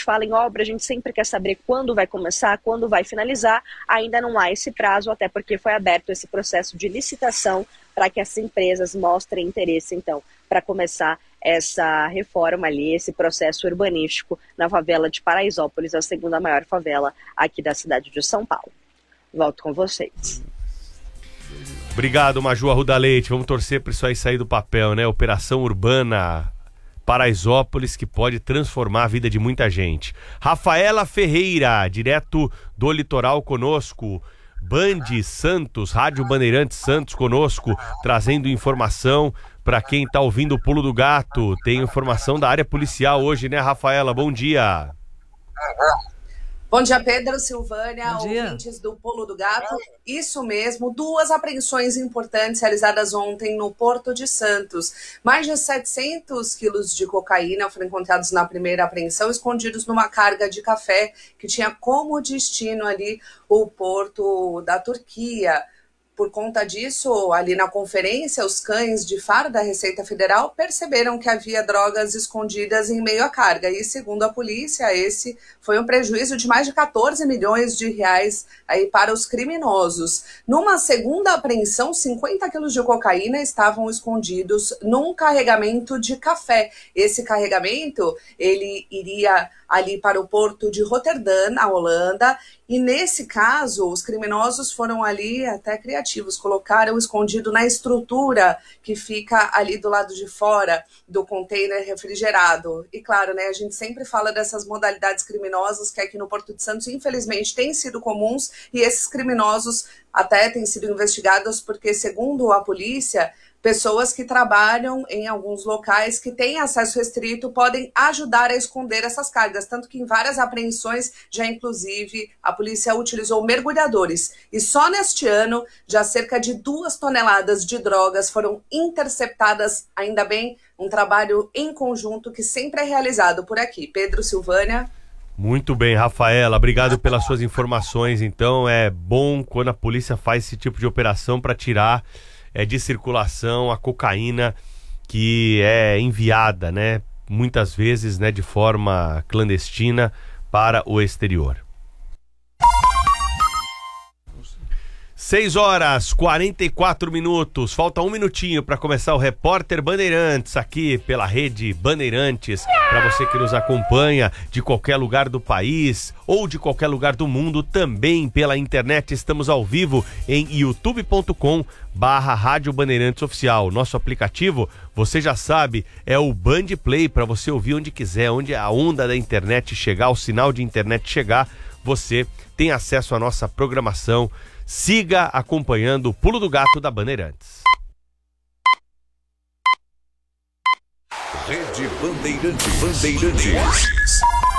gente fala em obra, a gente sempre quer saber quando vai começar, quando vai finalizar. Ainda não há esse prazo, até porque foi aberto esse processo de licitação para que as empresas mostrem interesse, então, para começar essa reforma ali, esse processo urbanístico na favela de Paraisópolis, a segunda maior favela aqui da cidade de São Paulo. Volto com vocês. Obrigado, Maju Arruda Leite. Vamos torcer para isso aí sair do papel, né? Operação Urbana Paraisópolis, que pode transformar a vida de muita gente. Rafaela Ferreira, direto do litoral conosco. Band Santos, Rádio Bandeirantes Santos conosco, trazendo informação para quem está ouvindo o Pulo do Gato. Tem informação da área policial hoje, né, Rafaela? Bom dia. Bom dia, Pedro, Silvânia, ouvintes do Pulo do Gato. Isso mesmo, 2 apreensões importantes realizadas ontem no Porto de Santos. Mais de 700 quilos de cocaína foram encontrados na primeira apreensão, escondidos numa carga de café que tinha como destino ali o porto da Turquia. Por conta disso, ali na conferência, os cães de faro da Receita Federal perceberam que havia drogas escondidas em meio à carga. E, segundo a polícia, esse foi um prejuízo de mais de 14 milhões de reais aí para os criminosos. Numa segunda apreensão, 50 quilos de cocaína estavam escondidos num carregamento de café. Esse carregamento, ele iria ali para o porto de Roterdã, na Holanda, e nesse caso, os criminosos foram ali até criativos, colocaram escondido na estrutura que fica ali do lado de fora do container refrigerado. E claro, né, a gente sempre fala dessas modalidades criminosas que aqui no Porto de Santos, infelizmente, têm sido comuns, e esses criminosos até têm sido investigados porque, segundo a polícia, pessoas que trabalham em alguns locais que têm acesso restrito podem ajudar a esconder essas cargas, tanto que em várias apreensões já inclusive a polícia utilizou mergulhadores. E só neste ano já cerca de 2 toneladas de drogas foram interceptadas, ainda bem, um trabalho em conjunto que sempre é realizado por aqui. Pedro, Silvânia. Muito bem, Rafaela, obrigado pelas suas informações. Então é bom quando a polícia faz esse tipo de operação para tirar de circulação a cocaína que é enviada, né, muitas vezes, né, de forma clandestina para o exterior. 6h44, falta 1 minutinho para começar o Repórter Bandeirantes aqui pela Rede Bandeirantes. Para você que nos acompanha de qualquer lugar do país ou de qualquer lugar do mundo, também pela internet, estamos ao vivo em youtube.com/Rádio Bandeirantes Oficial. Nosso aplicativo, você já sabe, é o Band Play, para você ouvir onde quiser, onde a onda da internet chegar, o sinal de internet chegar, você tem acesso à nossa programação. Siga acompanhando o Pulo do Gato da Bandeirantes. Rede Bandeirantes.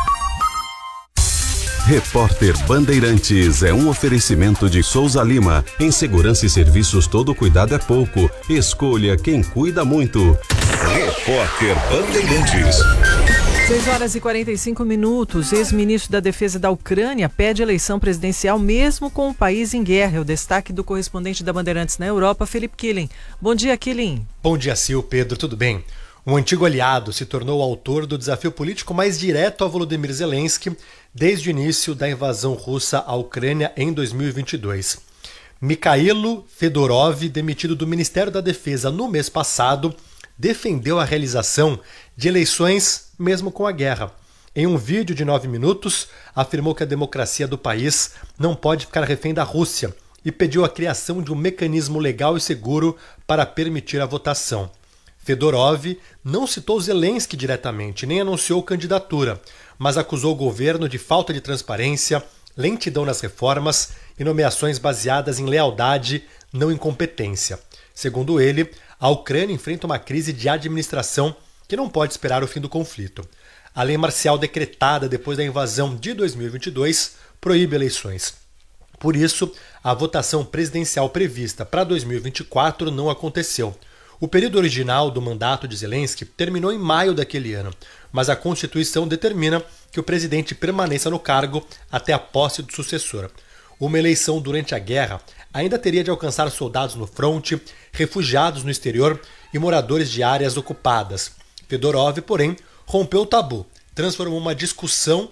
Repórter Bandeirantes é um oferecimento de Souza Lima. Em segurança e serviços, todo cuidado é pouco. Escolha quem cuida muito. Repórter Bandeirantes. 6h45. Ex-ministro da Defesa da Ucrânia pede eleição presidencial mesmo com o país em guerra. O destaque do correspondente da Bandeirantes na Europa, Felipe Killing. Bom dia, Killing. Bom dia, Sil, Pedro, tudo bem? Um antigo aliado se tornou o autor do desafio político mais direto a Volodymyr Zelensky desde o início da invasão russa à Ucrânia em 2022. Mikhailo Fedorov, demitido do Ministério da Defesa no mês passado, defendeu a realização de eleições mesmo com a guerra. Em um vídeo de 9 minutos, afirmou que a democracia do país não pode ficar refém da Rússia e pediu a criação de um mecanismo legal e seguro para permitir a votação. Fedorov não citou Zelensky diretamente, nem anunciou candidatura, mas acusou o governo de falta de transparência, lentidão nas reformas e nomeações baseadas em lealdade, não em competência. Segundo ele, a Ucrânia enfrenta uma crise de administração que não pode esperar o fim do conflito. A lei marcial decretada depois da invasão de 2022 proíbe eleições. Por isso, a votação presidencial prevista para 2024 não aconteceu. O período original do mandato de Zelensky terminou em maio daquele ano, mas a Constituição determina que o presidente permaneça no cargo até a posse do sucessor. Uma eleição durante a guerra ainda teria de alcançar soldados no fronte, refugiados no exterior e moradores de áreas ocupadas. Fedorov, porém, rompeu o tabu, transformou uma discussão